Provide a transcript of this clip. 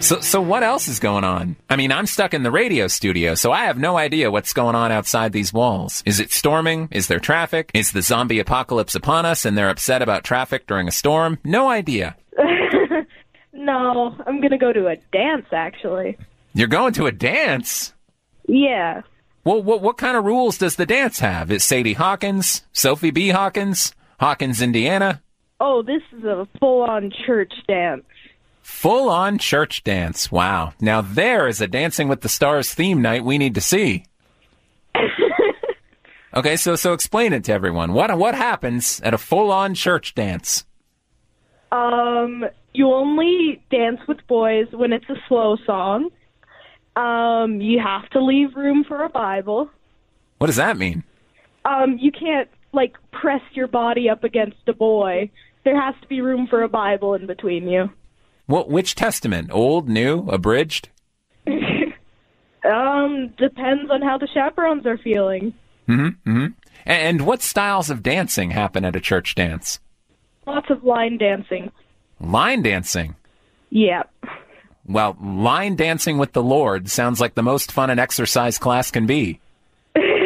So what else is going on? I mean, I'm stuck in the radio studio, so I have no idea what's going on outside these walls. Is it storming? Is there traffic? Is the zombie apocalypse upon us and they're upset about traffic during a storm? No idea. No, I'm going to go to a dance, actually. You're going to a dance? Yeah. Well, what kind of rules does the dance have? Is Sadie Hawkins? Sophie B. Hawkins? Hawkins, Indiana? Oh, this is a full-on church dance. Full-on church dance. Wow. Now there is a Dancing with the Stars theme night we need to see. Okay, so explain it to everyone. What happens at a full-on church dance? You only dance with boys when it's a slow song. You have to leave room for a Bible. What does that mean? You can't, press your body up against a boy. There has to be room for a Bible in between you. Well, which testament? Old, new, abridged? Depends on how the chaperones are feeling. And what styles of dancing happen at a church dance? Lots of line dancing. Line dancing? Yeah. Well, line dancing with the Lord sounds like the most fun an exercise class can be.